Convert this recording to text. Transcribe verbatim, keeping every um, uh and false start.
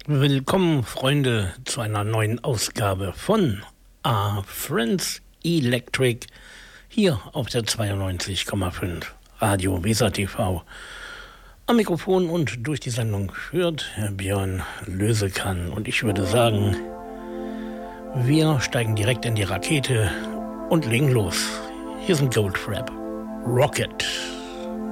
Willkommen, Freunde, zu einer neuen Ausgabe von A Friends Electric hier auf der zweiundneunzig Komma fünf Radio Weser T V. Am Mikrofon und durch die Sendung führt Herr Björn Lösekan. Und ich würde sagen, wir steigen direkt in die Rakete und legen los. Hier sind Goldfrapp. Rocket.